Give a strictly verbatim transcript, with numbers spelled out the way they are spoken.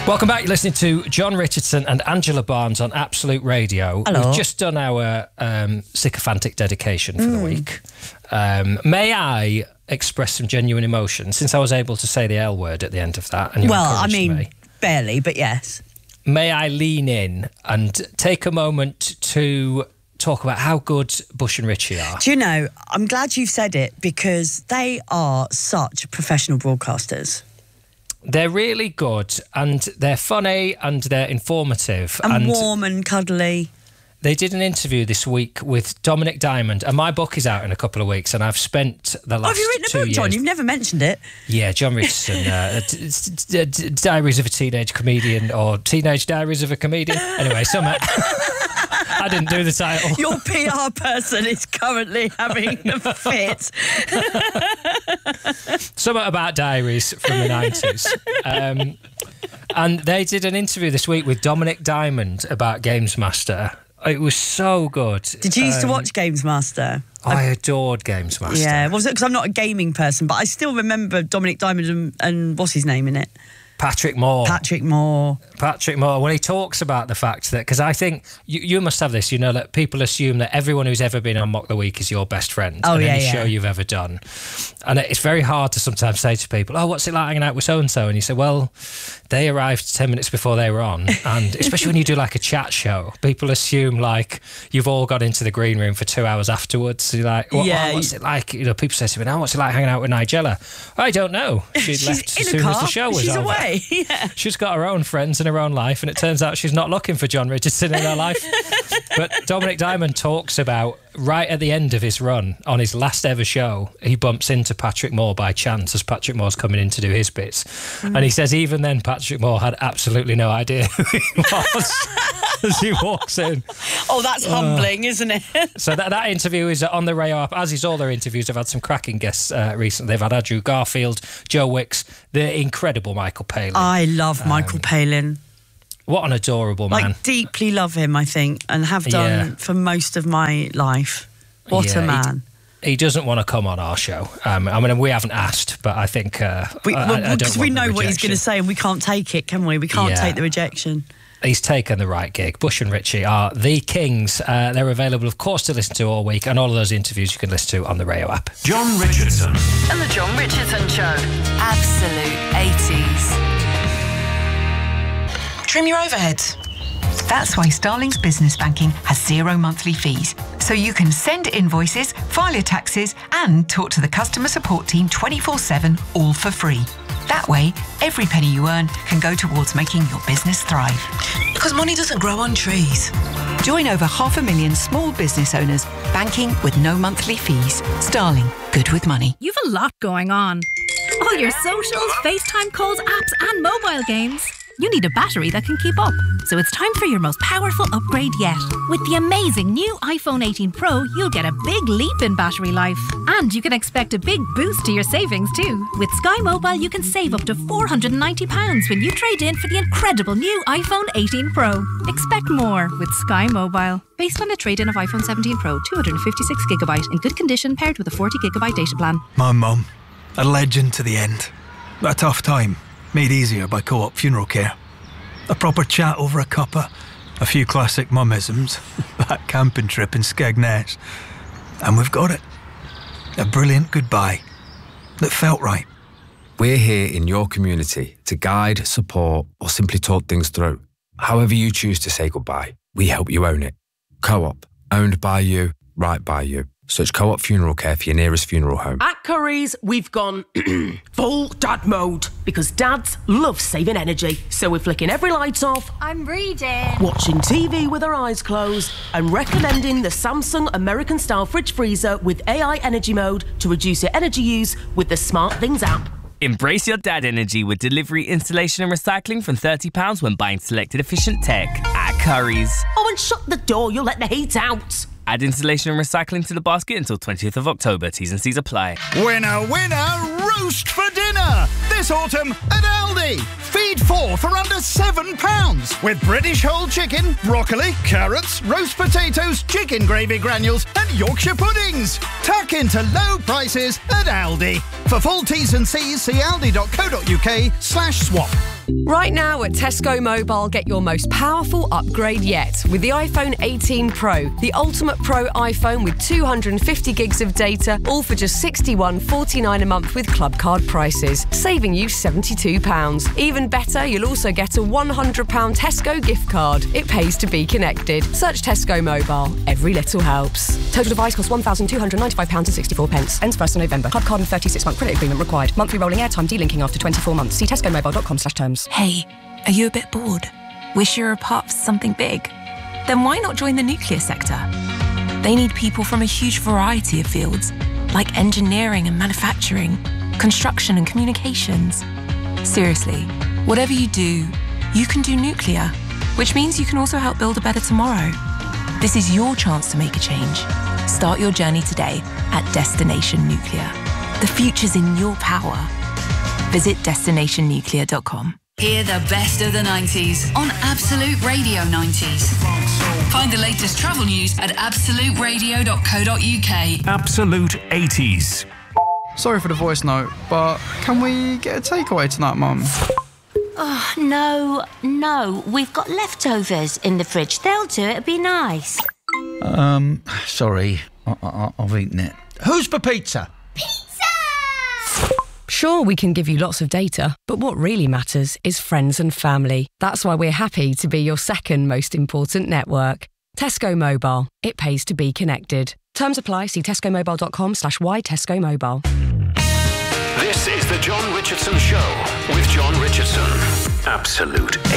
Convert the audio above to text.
Welcome back. You're listening to John Richardson and Angela Barnes on Absolute Radio. Hello. We've just done our um, sycophantic dedication for mm. the week. Um, may I express some genuine emotion since I was able to say the L word at the end of that? And you well, I mean, me. barely, but yes. May I lean in and take a moment to talk about how good Bush and Richie are? Do you know, I'm glad you've said it because they are such professional broadcasters. They're really good and they're funny and they're informative. And, and warm and cuddly. They did an interview this week with Dominic Diamond, and my book is out in a couple of weeks, and I've spent the last oh, have you written a two book, years... John? You've never mentioned it. Yeah, John Richardson, uh, d- d- d- Diaries of a Teenage Comedian, or Teenage Diaries of a Comedian. Anyway, some... I didn't do the title. Your P R person is currently having a fit. Something about diaries from the nineties. Um, and they did an interview this week with Dominic Diamond about Games Master. It was so good. Did you used um, to watch Games Master? I adored Games Master. Yeah, was it because I'm not a gaming person, but I still remember Dominic Diamond and, and what's his name in it? Patrick Moore. Patrick Moore. Patrick Moore, when he talks about the fact that, because I think you, you must have this, you know, that people assume that everyone who's ever been on Mock the Week is your best friend. Oh, in yeah, any yeah. show you've ever done. And it's very hard to sometimes say to people, oh, what's it like hanging out with so-and-so? And you say, well, they arrived ten minutes before they were on. And especially when you do like a chat show, people assume like you've all got into the green room for two hours afterwards. So you're like, what, yeah, what's it like? You know, people say to me, oh, what's it like hanging out with Nigella? I don't know. She left as soon car. as the show was She's over. away. Yeah. She's got her own friends and her own life, and it turns out she's not looking for John Richardson in her life. But Dominic Diamond talks about right at the end of his run, on his last ever show, he bumps into Patrick Moore by chance as Patrick Moore's coming in to do his bits. Mm. And he says even then Patrick Moore had absolutely no idea who he was as he walks in. Oh, that's uh, humbling, isn't it? So that, that interview is on the Rayo app, as is all their interviews. They've had some cracking guests uh, recently. They've had Andrew Garfield, Joe Wicks, the incredible Michael Palin. I love Michael um, Palin. What an adorable man. Like, deeply love him, I think, and have done yeah. for most of my life. What yeah, a man. He, he doesn't want to come on our show. Um, I mean, we haven't asked, but I think... Uh, we, I, well, I don't we want know what he's going to say and we can't take it, can we? We can't yeah. take the rejection. He's taken the right gig. Bush and Richie are the kings. Uh, they're available, of course, to listen to all week, and all of those interviews you can listen to on the Rayo app. John Richardson. And the John Richardson Show. Absolute eighties. Trim your overheads. That's why Starling's Business Banking has zero monthly fees. So you can send invoices, file your taxes, and talk to the customer support team twenty-four seven, all for free. That way, every penny you earn can go towards making your business thrive. Because money doesn't grow on trees. Join over half a million small business owners, banking with no monthly fees. Starling, good with money. You've a lot going on. All your socials, FaceTime calls, apps, and mobile games. You need a battery that can keep up. So it's time for your most powerful upgrade yet. With the amazing new iPhone eighteen Pro, you'll get a big leap in battery life. And you can expect a big boost to your savings too. With Sky Mobile, you can save up to four hundred ninety pounds when you trade in for the incredible new iPhone eighteen Pro. Expect more with Sky Mobile. Based on a trade-in of iPhone seventeen Pro, two hundred fifty-six gigabyte in good condition, paired with a forty gigabyte data plan. My mum, a legend to the end. A tough time, made easier by Co-op Funeral Care. A proper chat over a cuppa, a few classic mummisms, that camping trip in Skegness, and we've got it. A brilliant goodbye that felt right. We're here in your community to guide, support, or simply talk things through. However you choose to say goodbye, we help you own it. Co-op, owned by you, right by you. Search Co-op Funeral Care for your nearest funeral home. At Curry's, we've gone full dad mode because dads love saving energy. So we're flicking every light off. I'm reading. Watching T V with our eyes closed and recommending the Samsung American-style fridge freezer with A I energy mode to reduce your energy use with the Smart Things app. Embrace your dad energy with delivery, installation and recycling from thirty pounds when buying selected efficient tech at Curry's. Oh, and shut the door, you'll let the heat out. Add installation and recycling to the basket until twentieth of October. T's and C's apply. Winner, winner, roast for dinner. This autumn at Aldi. Feed four for under seven pounds. With British whole chicken, broccoli, carrots, roast potatoes, chicken gravy granules and Yorkshire puddings. Tuck into low prices at Aldi. For full T's and C's, see aldi.co.uk slash swap. Right now at Tesco Mobile, get your most powerful upgrade yet with the iPhone eighteen Pro, the ultimate Pro iPhone with two hundred fifty gigs of data, all for just sixty-one pounds forty-nine a month with club card prices, saving you seventy-two pounds. Even better, you'll also get a one hundred pounds Tesco gift card. It pays to be connected. Search Tesco Mobile. Every little helps. Total device costs one thousand two hundred ninety-five pounds sixty-four. Ends first of November. Club card and thirty-six month credit agreement required. Monthly rolling airtime delinking after twenty-four months. See tesco mobile dot com slash terms. Hey, are you a bit bored? Wish you were a part of something big? Then why not join the nuclear sector? They need people from a huge variety of fields, like engineering and manufacturing, construction and communications. Seriously, whatever you do, you can do nuclear, which means you can also help build a better tomorrow. This is your chance to make a change. Start your journey today at Destination Nuclear. The future's in your power. Visit destination nuclear dot com. Hear the best of the nineties on Absolute Radio nineties. Find the latest travel news at absolute radio dot co dot uk. Absolute eighties. Sorry for the voice note, but can we get a takeaway tonight, Mum? Oh, no, no. We've got leftovers in the fridge. They'll do it. It'll be nice. Um, sorry. I- I- I've eaten it. Who's for pizza? Sure, we can give you lots of data, but what really matters is friends and family. That's why we're happy to be your second most important network. Tesco Mobile. It pays to be connected. Terms apply. See tesco mobile dot com slash why Tesco Mobile. This is the John Richardson Show with John Richardson. Absolute